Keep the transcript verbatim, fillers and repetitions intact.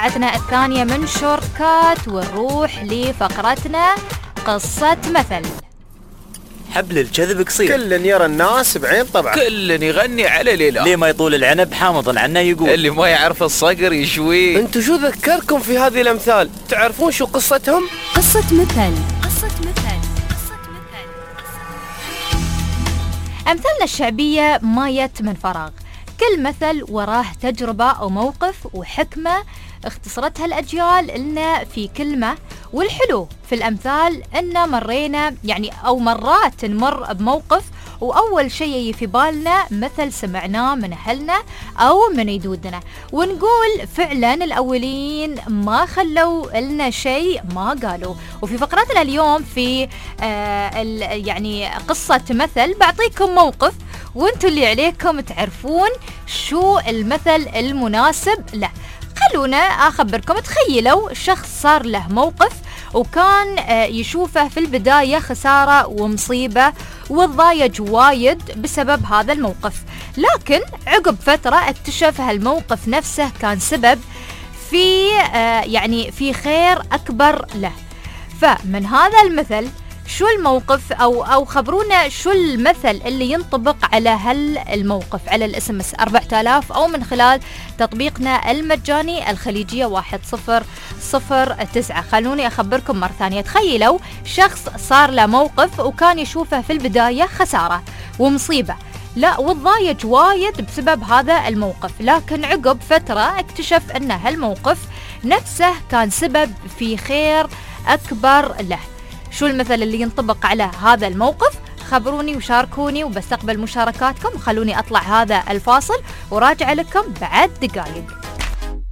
ساعتنا الثانية من شورتكات ونروح لفقرتنا قصة مثل. حبل الكذب قصير، كل يرى الناس بعين طبعا، كل يغني على ليلة. ليه ما يطول العنب حامض عنا يقول، اللي ما يعرف الصقر يشوي. انتو شو ذكركم في هذه الأمثال؟ تعرفون شو قصتهم؟ قصة مثل. قصة مثل. قصة مثل. أمثالنا الشعبية ما يت من فراغ، كل مثل وراه تجربة أو موقف وحكمة اختصرتها الأجيال لنا في كلمة. والحلو في الأمثال إن مرينا يعني أو مرات نمر بموقف وأول شيء في بالنا مثل سمعناه من أهلنا أو من جدودنا، ونقول فعلا الأولين ما خلوا لنا شيء ما قالوا. وفي فقرتنا اليوم في آه يعني قصة مثل بعطيكم موقف وانتوا اللي عليكم تعرفون شو المثل المناسب له. خلونا أخبركم، تخيلوا شخص صار له موقف وكان يشوفه في البداية خسارة ومصيبة وتضايج وايد بسبب هذا الموقف، لكن عقب فترة اكتشف هالموقف نفسه كان سبب في يعني في خير أكبر له. فمن هذا المثل شو الموقف أو أو خبرونا شو المثل اللي ينطبق على هالموقف على الاس ام اس أربعة آلاف أو من خلال تطبيقنا المجاني الخليجية واحد صفر صفر تسعة. خلوني أخبركم مرة ثانية، تخيلوا شخص صار له موقف وكان يشوفه في البداية خسارة ومصيبة لا وتضايج وايد بسبب هذا الموقف، لكن عقب فترة اكتشف أن هالموقف نفسه كان سبب في خير أكبر له. شو المثل اللي ينطبق على هذا الموقف؟ خبروني وشاركوني وبستقبل مشاركاتكم. خلوني أطلع هذا الفاصل وراجع لكم بعد دقائق.